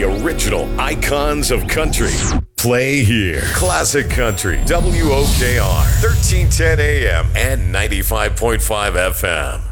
the original icons of country play here. Classic Country, WOKR, 1310 AM and 95.5 FM.